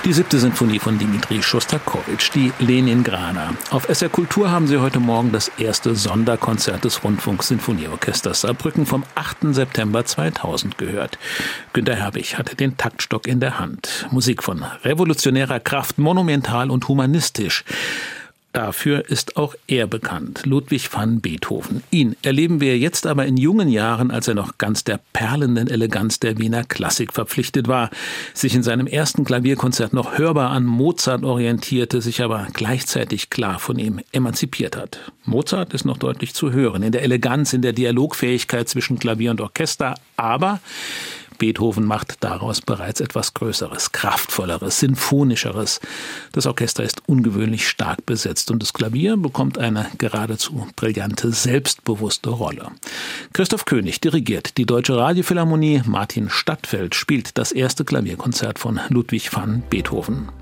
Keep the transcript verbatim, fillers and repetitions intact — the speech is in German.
Die siebte Sinfonie von Dmitri Schostakowitsch, die Leningrader. Auf S R Kultur haben Sie heute Morgen das erste Sonderkonzert des Rundfunk-Sinfonieorchesters Saarbrücken vom achten September zweitausend gehört. Günter Herbig hatte den Taktstock in der Hand. Musik von revolutionärer Kraft, monumental und humanistisch. Dafür ist auch er bekannt, Ludwig van Beethoven. Ihn erleben wir jetzt aber in jungen Jahren, als er noch ganz der perlenden Eleganz der Wiener Klassik verpflichtet war, sich in seinem ersten Klavierkonzert noch hörbar an Mozart orientierte, sich aber gleichzeitig klar von ihm emanzipiert hat. Mozart ist noch deutlich zu hören, in der Eleganz, in der Dialogfähigkeit zwischen Klavier und Orchester, aber Beethoven macht daraus bereits etwas Größeres, Kraftvolleres, Sinfonischeres. Das Orchester ist ungewöhnlich stark besetzt und das Klavier bekommt eine geradezu brillante, selbstbewusste Rolle. Christoph König dirigiert die Deutsche Radiophilharmonie, Martin Stadtfeld spielt das erste Klavierkonzert von Ludwig van Beethoven.